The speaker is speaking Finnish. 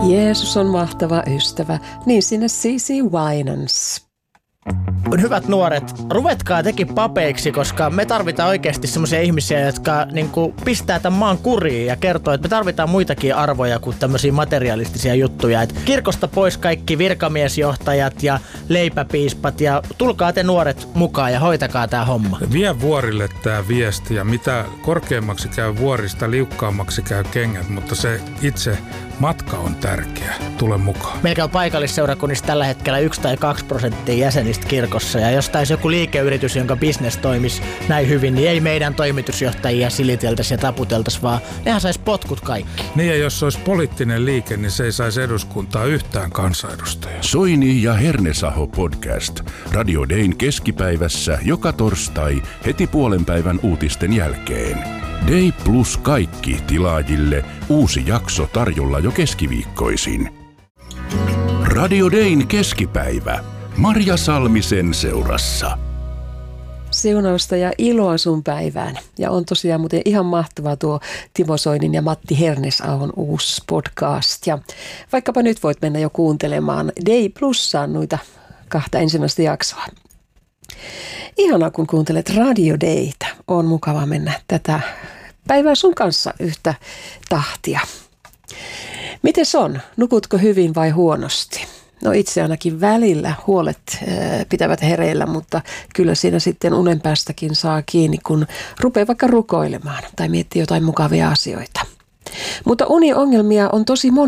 Jeesus on mahtava ystävä, niin sinne C.C. Winans. Hyvät nuoret, ruvetkaa tekin papeiksi, koska me tarvitaan oikeasti semmoisia ihmisiä, jotka pistää tämän maan kuriin ja kertoo, että me tarvitaan muitakin arvoja kuin tämmöisiä materialistisia juttuja. Et kirkosta pois kaikki virkamiesjohtajat ja leipäpiispat ja tulkaa te nuoret mukaan ja hoitakaa tää homma. Vie vuorille tää viesti ja mitä korkeammaksi käy vuorista, liukkaammaksi käy kengät, mutta se itse matka on tärkeä. Tule mukaan. Meillä on paikallisseurakunnissa tällä hetkellä 1 tai 2% jäsenistä kirkossa ja jos taisi joku liikeyritys, jonka business toimisi näin hyvin, niin ei meidän toimitusjohtajia siliteltäisi ja taputeltaisi, vaan nehän saisi potkut kaikki. Niin ja jos olisi poliittinen liike, niin se ei saisi eduskuntaa yhtään kansanedustajaa. Soini ja Hernesaho podcast. Radio Dayn keskipäivässä joka torstai heti puolenpäivän uutisten jälkeen. Day Plus kaikki tilaajille uusi jakso tarjolla jo keskiviikkoisin. Radio Dayn keskipäivä. Marja Salmisen seurassa. Siunausta ja iloa sun päivään. Ja on tosiaan muuten ihan mahtavaa tuo Timo Soinin ja Matti Hernesahon uusi podcast. Ja vaikkapa nyt voit mennä jo kuuntelemaan Day Plussaan noita 2 ensimmäistä jaksoa. Ihanaa kun kuuntelet Radio Daytä. On mukava mennä tätä päivää sun kanssa yhtä tahtia. Mites on? Nukutko hyvin vai huonosti? No itse ainakin välillä huolet pitävät hereillä, mutta kyllä siinä sitten unen päästäkin saa kiinni, kun rupeaa vaikka rukoilemaan tai miettii jotain mukavia asioita. Mutta uniongelmia on tosi monia.